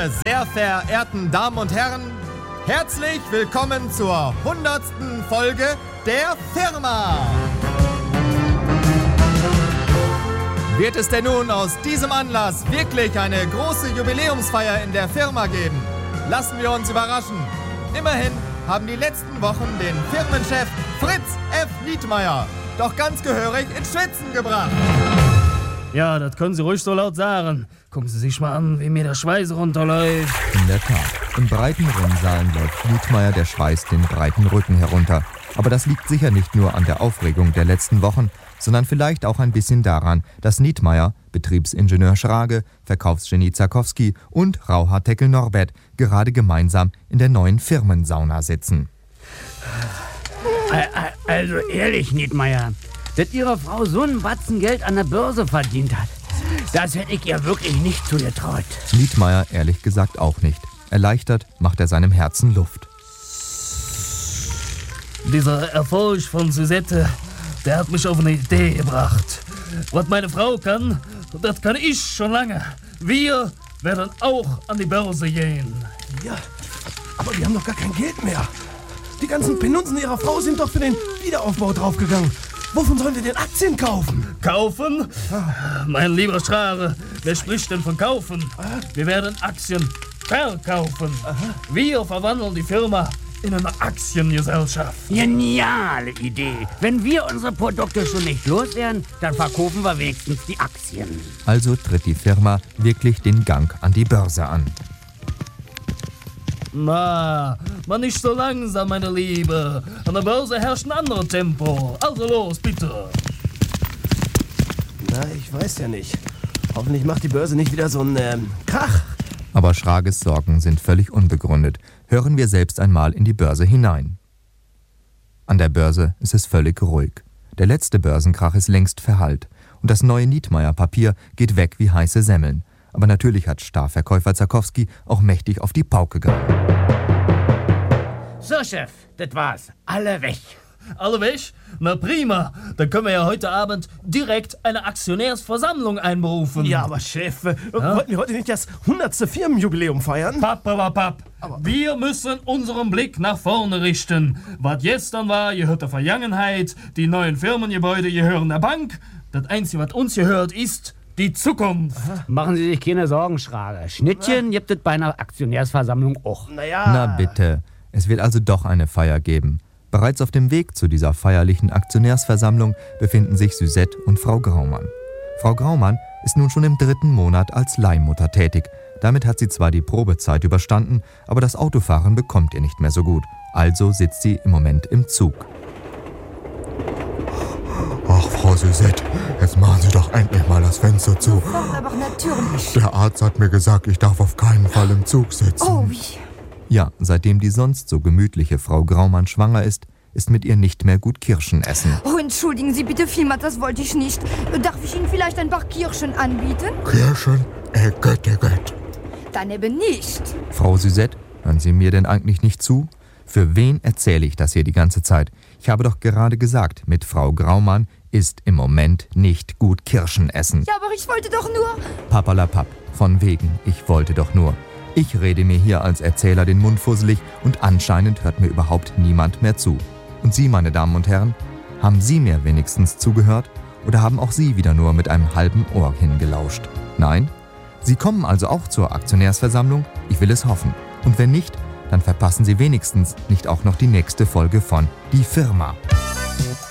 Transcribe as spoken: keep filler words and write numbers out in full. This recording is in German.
Meine sehr verehrten Damen und Herren, herzlich willkommen zur hundertsten Folge der Firma. Wird es denn nun aus diesem Anlass wirklich eine große Jubiläumsfeier in der Firma geben? Lassen wir uns überraschen. Immerhin haben die letzten Wochen den Firmenchef Fritz F. Nietmeier doch ganz gehörig ins Schwitzen gebracht. Ja, das können Sie ruhig so laut sagen. Gucken Sie sich mal an, wie mir der Schweiß runterläuft. In der Tat, in breiten Rinnsalen läuft Nietmeier der Schweiß den breiten Rücken herunter. Aber das liegt sicher nicht nur an der Aufregung der letzten Wochen, sondern vielleicht auch ein bisschen daran, dass Nietmeier, Betriebsingenieur Schrage, Verkaufsgenie Zakowski und Rauhaar-Teckel Norbert gerade gemeinsam in der neuen Firmensauna sitzen. Also ehrlich, Nietmeier, dass Ihre Frau so einen Batzen Geld an der Börse verdient hat, das hätte ich ihr wirklich nicht zugetraut. Nietmeier ehrlich gesagt auch nicht. Erleichtert macht er seinem Herzen Luft. Dieser Erfolg von Suzette, der hat mich auf eine Idee gebracht. Was meine Frau kann, das kann ich schon lange. Wir werden auch an die Börse gehen. Ja, aber wir haben doch gar kein Geld mehr. Die ganzen Penunzen ihrer Frau sind doch für den Wiederaufbau draufgegangen. Wovon sollen wir denn Aktien kaufen? Kaufen? Mein lieber Schrage, wer spricht denn von kaufen? Wir werden Aktien verkaufen. Wir verwandeln die Firma in eine Aktiengesellschaft. Geniale Idee. Wenn wir unsere Produkte schon nicht loswerden, dann verkaufen wir wenigstens die Aktien. Also tritt die Firma wirklich den Gang an die Börse an. Na, man nicht so langsam, meine Liebe. An der Börse herrscht ein anderes Tempo. Also los, bitte. Na, ich weiß ja nicht. Hoffentlich macht die Börse nicht wieder so einen ähm, Krach. Aber Schrages Sorgen sind völlig unbegründet. Hören wir selbst einmal in die Börse hinein. An der Börse ist es völlig ruhig. Der letzte Börsenkrach ist längst verhallt. Und das neue Nietmeier-Papier geht weg wie heiße Semmeln. Aber natürlich hat Starverkäufer Zakowski auch mächtig auf die Pauke gehauen. So, Chef, das war's. Alle weg. Alle weg? Na prima. Dann können wir ja heute Abend direkt eine Aktionärsversammlung einberufen. Ja, aber Chef, äh, ja? wollten wir heute nicht das hundertste Firmenjubiläum feiern? Papp, wir müssen unseren Blick nach vorne richten. Was gestern war, gehört der Vergangenheit. Die neuen Firmengebäude gehören der Bank. Das Einzige, was uns gehört, ist die Zukunft. Aha. Machen Sie sich keine Sorgen, Schrage. Schnittchen gibt es bei einer Aktionärsversammlung auch. Naja. Na bitte, es wird also doch eine Feier geben. Bereits auf dem Weg zu dieser feierlichen Aktionärsversammlung befinden sich Suzette und Frau Graumann. Frau Graumann ist nun schon im dritten Monat als Leihmutter tätig. Damit hat sie zwar die Probezeit überstanden, aber das Autofahren bekommt ihr nicht mehr so gut. Also sitzt sie im Moment im Zug. Ach, Frau Suzette, jetzt machen Sie doch endlich mal das Fenster zu. Sofort, aber natürlich. Der Arzt hat mir gesagt, ich darf auf keinen Fall im Zug sitzen. Oh, wie? Ja, seitdem die sonst so gemütliche Frau Graumann schwanger ist, ist mit ihr nicht mehr gut Kirschen essen. Oh, entschuldigen Sie bitte vielmals, das wollte ich nicht. Darf ich Ihnen vielleicht ein paar Kirschen anbieten? Kirschen? Äh, Götte, Gött. Dann eben nicht. Frau Suzette, hören Sie mir denn eigentlich nicht zu? Für wen erzähle ich das hier die ganze Zeit? Ich habe doch gerade gesagt, mit Frau Graumann ist im Moment nicht gut Kirschen essen. Ja, aber ich wollte doch nur... Papperlapapp, von wegen, ich wollte doch nur. Ich rede mir hier als Erzähler den Mund fusselig und anscheinend hört mir überhaupt niemand mehr zu. Und Sie, meine Damen und Herren, haben Sie mir wenigstens zugehört oder haben auch Sie wieder nur mit einem halben Ohr hingelauscht? Nein? Sie kommen also auch zur Aktionärsversammlung? Ich will es hoffen. Und wenn nicht, dann verpassen Sie wenigstens nicht auch noch die nächste Folge von Die Firma.